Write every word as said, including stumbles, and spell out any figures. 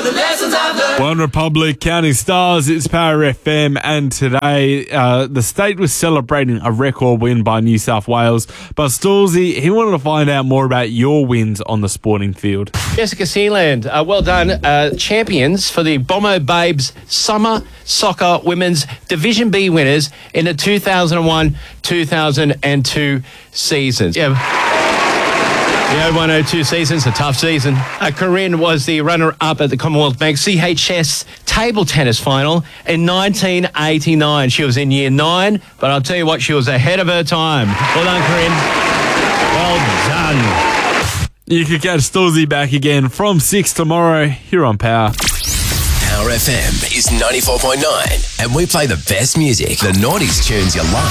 the lessons I've learned. One Republic, Counting Stars, it's Power F M, and today uh, the state was celebrating a record win by New South Wales. But Stallsy, he wanted to find out more about your wins on the sporting field. Jessica Sealand, uh, well done. Uh, champions for the Bomber Babes Summer Soccer Women's Division B winners in the two thousand one two thousand two seasons. Yeah. The oh one oh two season's a tough season. Uh, Corinne was the runner-up at the Commonwealth Bank C H S table tennis final in nineteen eighty-nine. She was in year nine, but I'll tell you what, she was ahead of her time. Well done, Corinne. Well done. You could catch Stallsy back again from six tomorrow here on Power. Power F M is ninety-four point nine, and we play the best music, the noughties tunes you love.